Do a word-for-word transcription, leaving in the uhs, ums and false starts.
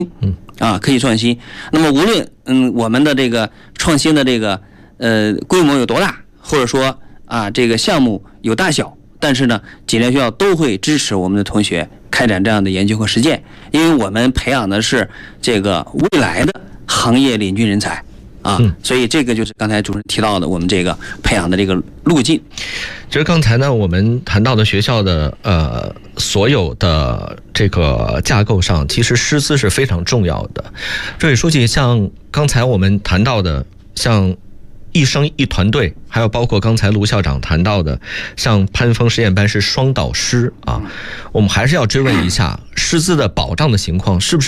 嗯啊，科技创新。那么无论嗯我们的这个创新的这个呃规模有多大，或者说啊这个项目有大小，但是呢，锦联学校都会支持我们的同学开展这样的研究和实践，因为我们培养的是这个未来的行业领军人才。啊，所以这个就是刚才主任提到的我们这个培养的这个路径。 其实刚才呢，我们谈到的学校的呃所有的这个架构上，其实师资是非常重要的。这位书记，像刚才我们谈到的，像一生一团队，还有包括刚才卢校长谈到的，像潘峰实验班是双导师啊，我们还是要追问一下师资的保障的情况，是不是